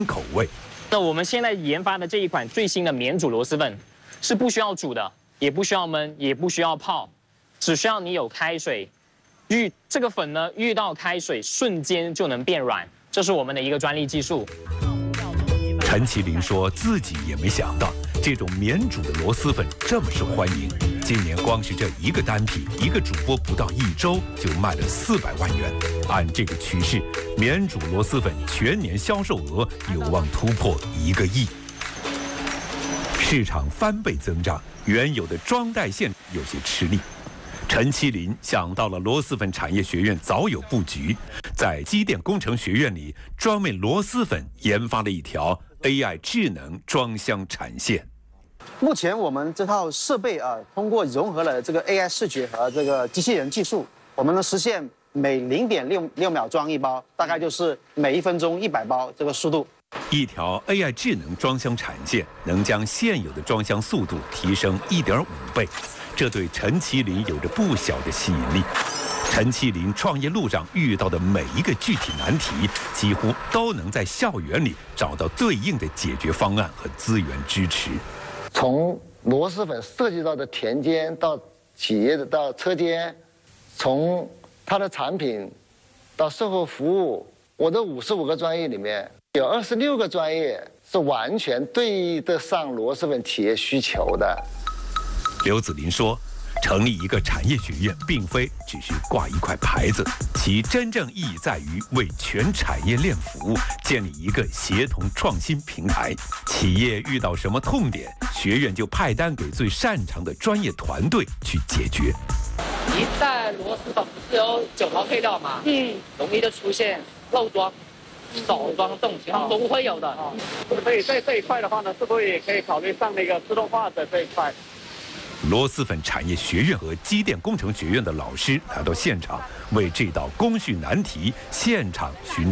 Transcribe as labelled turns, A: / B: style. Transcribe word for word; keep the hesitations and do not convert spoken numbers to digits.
A: 口味。
B: 那我们现在研发的这一款最新的免煮螺蛳粉，是不需要煮的，也不需要焖，也不需要泡，只需要你有开水，遇这个粉呢遇到开水瞬间就能变软，这是我们的一个专利技术。
A: 陈其林说自己也没想到这种免煮的螺蛳粉这么受欢迎。今年光是这一个单品，一个主播不到一周就卖了四百万元。按这个趋势，免煮螺蛳粉全年销售额有望突破一个亿，市场翻倍增长，原有的装袋线有些吃力。陈其林想到了螺蛳粉产业学院早有布局，在机电工程学院里专为螺蛳粉研发了一条 A I 智能装箱产线。
C: 目前我们这套设备啊，通过融合了这个 A I 视觉和这个机器人技术，我们能实现每零点六六秒装一包，大概就是每一分钟一百包这个速度。
A: 一条 A I 智能装箱产线能将现有的装箱速度提升一点五倍，这对陈其林有着不小的吸引力。陈其林创业路上遇到的每一个具体难题，几乎都能在校园里找到对应的解决方案和资源支持。
D: 从螺蛳粉涉及到的田间到企业的到车间，从它的产品到售后服务，我的五十五个专业里面有二十六个专业是完全对得上螺蛳粉企业需求的。
A: 刘子林说，成立一个产业学院并非只是挂一块牌子，其真正意义在于为全产业链服务，建立一个协同创新平台。企业遇到什么痛点，学院就派单给最擅长的专业团队去解决。
E: 一袋螺蛳粉不是有九套配料吗？嗯，容易就出现漏装、少装这种情况都不会有的。
F: 所以在这一块的话呢，是不是也可以考虑上那个自动化的这一块？
A: 螺蛳粉产业学院和机电工程学院的老师来到现场，为这道工序难题现场寻